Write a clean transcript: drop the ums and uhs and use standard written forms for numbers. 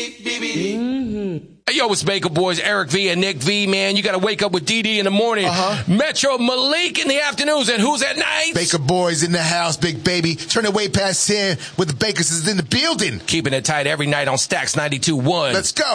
Hey, yo, it's Baker Boys, Eric V and Nick V, man. You got to wake up with DD in the morning. Metro Malik in the afternoons, and who's at night? Baker Boys in the house, big baby. Turn it way past 10 with the Bakers is in the building. Keeping it tight every night on Stacks 92.1. Let's go.